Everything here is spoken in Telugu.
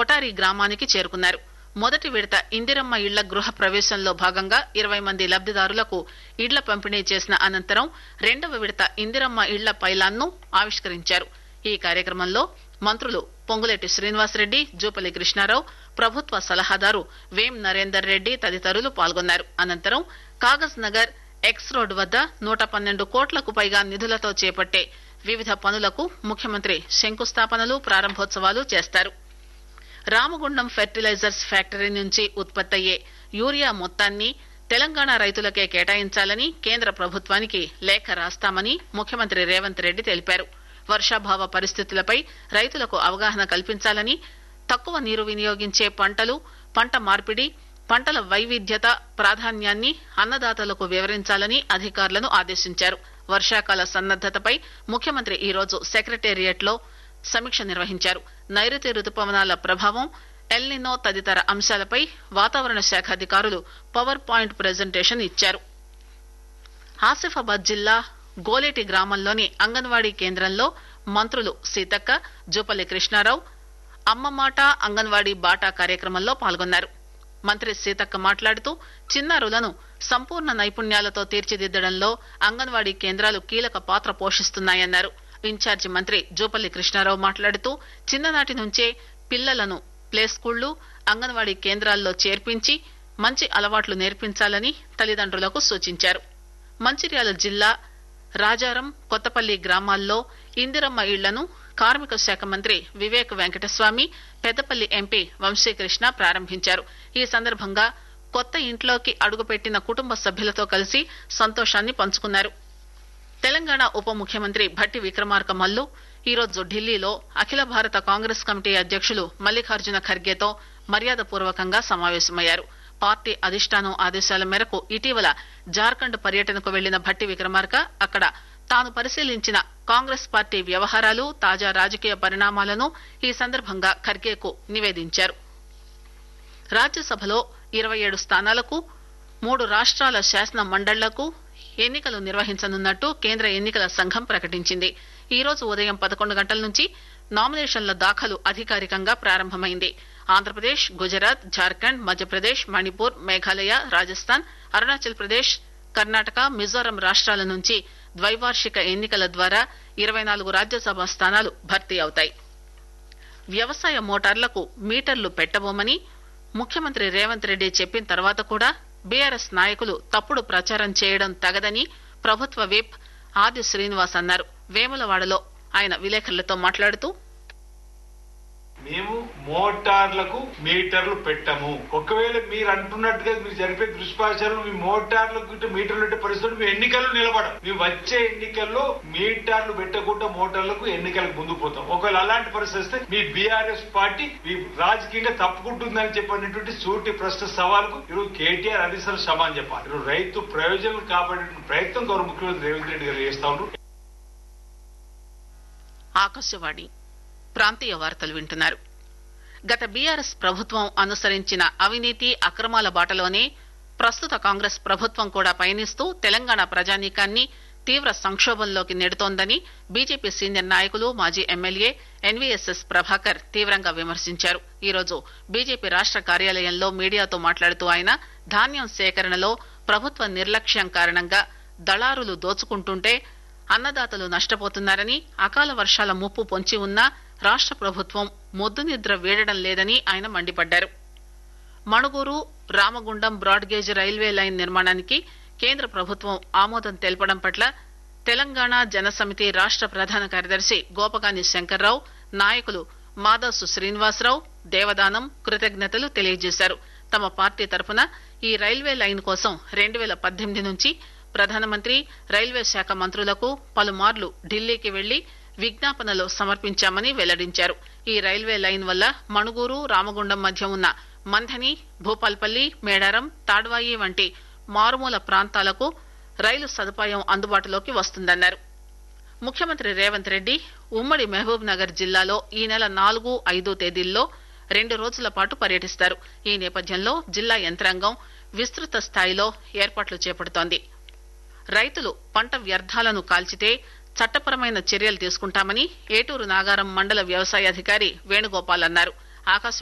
కొటారి గ్రామానికి చేరుకున్నారు. మొదటి విడత ఇందిరమ్మ ఇళ్ల గృహ ప్రవేశంలో భాగంగా 20 మంది లబ్దిదారులకు ఇళ్ల పంపిణీ చేసిన అనంతరం రెండవ విడత ఇందిరమ్మ ఇళ్ల పైలాన్ను ఆవిష్కరించారు. ఈ కార్యక్రమంలో మంత్రులు పొంగులేటి శ్రీనివాసరెడ్డి, జూపల్లి కృష్ణారావు, ప్రభుత్వ సలహాదారు వేం నరేందర్ రెడ్డి తదితరులు పాల్గొన్నారు. అనంతరం కాగజ్ నగర్ ఎక్స్ రోడ్ వద్ద 112 కోట్లకు పైగా నిధులతో చేపట్టే వివిధ పనులకు ముఖ్యమంత్రి శంకుస్థాపనలు, ప్రారంభోత్సవాలు చేస్తారు. రామగుండం ఫెర్టిలైజర్స్ ఫ్యాక్టరీ నుంచి ఉత్పత్తయ్యే యూరియా మొత్తాన్ని తెలంగాణ రైతులకే కేటాయించాలని కేంద్ర ప్రభుత్వానికి లేఖ రాస్తామని ముఖ్యమంత్రి రేవంత్ రెడ్డి తెలిపారు. వర్షాభావ పరిస్థితులపై రైతులకు అవగాహన కల్పించాలని, తక్కువ నీరు వినియోగించే పంటలు, పంట మార్పిడి, పంటల వైవిధ్యత ప్రాధాన్యాన్ని అన్నదాతలకు వివరించాలని అధికారులను ఆదేశించారు. వర్షాకాల సన్నద్దతపై ముఖ్యమంత్రి ఈరోజు సెక్రటేరియట్ లో సమీక్ష నిర్వహించారు. నైరుతి రుతుపవనాల ప్రభావం, ఎల్నినో తదితర అంశాలపై వాతావరణ శాఖ అధికారులు పవర్ పాయింట్ ప్రెజెంటేషన్ ఇచ్చారు. ఆసిఫాబాద్ జిల్లా గోలేటి గ్రామంలోని అంగన్వాడీ కేంద్రంలో మంత్రులు సీతక్క, జూపల్లి కృష్ణారావు అమ్మ మాట అంగన్వాడీ బాటా కార్యక్రమంలో పాల్గొన్నారు. మంత్రి సీతక్క మాట్లాడుతూ చిన్నారులను సంపూర్ణ నైపుణ్యాలతో తీర్చిదిద్దడంలో అంగన్వాడీ కేంద్రాలు కీలక పాత్ర పోషిస్తున్నాయన్నారు. ఇన్ఛార్జి మంత్రి జూపల్లి కృష్ణారావు మాట్లాడుతూ చిన్ననాటి నుంచే పిల్లలను ప్లే స్కూళ్లు, అంగన్వాడీ కేంద్రాల్లో చేర్పించి మంచి అలవాట్లు నేర్పించాలని తల్లిదండ్రులకు సూచించారు. మంచిర్యాల జిల్లా రాజారం, కొత్తపల్లి గ్రామాల్లో ఇందిరమ్మ ఇళ్లను కార్మిక శాఖ మంత్రి వివేక్ వెంకటస్వామి, పెద్దపల్లి ఎంపీ వంశీకృష్ణ ప్రారంభించారు. ఈ సందర్భంగా కొత్త ఇంట్లోకి అడుగుపెట్టిన కుటుంబ సభ్యులతో కలిసి సంతోషాన్ని పంచుకున్నారు. తెలంగాణ ఉప ముఖ్యమంత్రి భట్టి విక్రమార్క మల్లు ఈరోజు ఢిల్లీలో అఖిల భారత కాంగ్రెస్ కమిటీ అధ్యక్షులు మల్లికార్జున ఖర్గేతో మర్యాదపూర్వకంగా సమావేశమయ్యారు. పార్టీ అధిష్టానం ఆదేశాల మేరకు ఇటీవల జార్ఖండ్ పర్యటనకు వెళ్లిన భట్టి విక్రమార్క అక్కడ తాను పరిశీలించిన కాంగ్రెస్ పార్టీ వ్యవహారాలు, తాజా రాజకీయ పరిణామాలను ఈ సందర్భంగా ఖర్గేకు నివేదించారు. రాజ్యసభలో 27 స్థానాలకు 3 రాష్ట్రాల శాసన మండళ్లకు ఎన్నికలు నిర్వహించనున్నట్టు కేంద్ర ఎన్నికల సంఘం ప్రకటించింది. ఈ రోజు ఉదయం 11 గంటల నుంచి నామినేషన్ల దాఖలు అధికారికంగా ప్రారంభమైంది. ఆంధ్రప్రదేశ్, గుజరాత్, జార్ఖండ్, మధ్యప్రదేశ్, మణిపూర్, మేఘాలయ, రాజస్థాన్, అరుణాచల్ ప్రదేశ్, కర్ణాటక, మిజోరం రాష్ట్రాల నుంచి ద్వైవార్షిక ఎన్నికల ద్వారా 24 రాజ్యసభ స్థానాలు భర్తీ అవుతాయి. వ్యవసాయ మోటార్లకు మీటర్లు పెట్టబోమని ముఖ్యమంత్రి రేవంత్ రెడ్డి చెప్పిన తర్వాత కూడా బీఆర్ఎస్ నాయకులు తప్పుడు ప్రచారం చేయడం తగదని ప్రభుత్వ విప్ ఆది శ్రీనివాస్ అన్నారు. వేములవాడలో ఆయన విలేకరులతో మాట్లాడుతూ, మేము మోటార్లకు మీటర్లు పెట్టము. ఒకవేళ మీరు అంటున్నట్టుగా మీరు జరిపే దుష్ప్రచారం మీ మోటార్లకు మీటర్లు పెట్టే పరిస్థితులు మీ ఎన్నికల్లో నిలబడం. మేము వచ్చే ఎన్నికల్లో మీటర్లు పెట్టకుండా మోటార్లకు ఎన్నికలకు ముందుకు పోతాం. ఒకవేళ అలాంటి పరిస్థితి వస్తే మీ బీఆర్ఎస్ పార్టీ మీ రాజకీయంగా తప్పుకుంటుందని చెప్పినటువంటి సూటి ప్రశ్న సవాల్కు ఈరోజు కేటీఆర్ అధికారులు సమాధానం చెప్పాలి. ఈరోజు రైతు ప్రయోజనాలు కాపాడే ప్రయత్నం గౌరవ ముఖ్యమంత్రి రేవంత్ రెడ్డి గారు చేస్తా ఉన్నారు. ఆకాశవాణి ప్రాంతీయ వార్తలు వింటున్నారు. గత బీఆర్ఎస్ ప్రభుత్వం అనుసరించిన అవినీతి అక్రమాల బాటలోనే ప్రస్తుత కాంగ్రెస్ ప్రభుత్వం కూడా పయనిస్తూ తెలంగాణ ప్రజానీకాన్ని తీవ్ర సంక్షోభంలోకి నెడుతోందని బీజేపీ సీనియర్ నాయకులు, మాజీ ఎమ్మెల్యే ఎన్వీఎస్ఎస్ ప్రభాకర్ తీవ్రంగా విమర్శించారు. ఈరోజు బీజేపీ రాష్ట్ర కార్యాలయంలో మీడియాతో మాట్లాడుతూ ఆయన ధాన్యం సేకరణలో ప్రభుత్వ నిర్లక్ష్యం కారణంగా దళారులు దోచుకుంటుంటే అన్నదాతలు నష్టపోతున్నారని, అకాల వర్షాల ముప్పు పొంచి ఉన్నా రాష్ట్ర ప్రభుత్వం మొద్దు నిద్ర వీడడం లేదని ఆయన మండిపడ్డారు. Manuguru, Ramagundam broad gauge railway line నిర్మాణానికి కేంద్ర ప్రభుత్వం ఆమోదం తెలపడం పట్ల తెలంగాణ జనసమితి రాష్ట్ర ప్రధాన కార్యదర్శి గోపగాని శంకర్రావు, నాయకులు మాదాసు శ్రీనివాసరావు, దేవదానం కృతజ్ఞతలు తెలియజేశారు. తమ పార్టీ తరఫున ఈ రైల్వే లైన్ కోసం 2018 నుంచి ప్రధానమంత్రి, రైల్వే శాఖ మంత్రులకు పలుమార్లు ఢిల్లీకి వెళ్లి విజ్ఞాపనలు సమర్పించామని వెల్లడించారు. ఈ రైల్వే లైన్ వల్ల మణుగూరు, రామగుండం మధ్య ఉన్న మంథని, భూపాల్పల్లి, మేడారం, తాడ్వాయి వంటి మారుమూల ప్రాంతాలకు రైలు సదుపాయం అందుబాటులోకి వస్తుందన్నారు. ముఖ్యమంత్రి రేవంత్ రెడ్డి ఉమ్మడి మహబూబ్ నగర్ జిల్లాలో ఈ నెల 4, 5 తేదీల్లో 2 రోజుల పాటు పర్యటిస్తారు. ఈ నేపథ్యంలో జిల్లా యంత్రాంగం విస్తృత స్థాయిలో ఏర్పాట్లు చేపడుతోంది. రైతులు పంట వ్యర్థాలను కాల్చితే చట్టపరమైన చర్యలు తీసుకుంటామని ఏటూరు నాగారం మండల వ్యవసాయ అధికారి వేణుగోపాల్ అన్నారు.